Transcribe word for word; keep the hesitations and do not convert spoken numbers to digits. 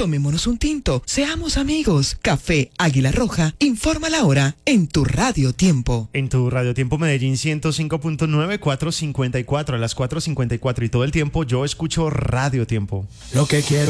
Tomémonos un tinto, seamos amigos. Café Águila Roja, informa la hora en tu Radio Tiempo. En tu Radio Tiempo Medellín ciento cinco punto nueve, cuatro cincuenta y cuatro, a las cuatro cincuenta y cuatro y todo el tiempo yo escucho Radio Tiempo. Lo que quiero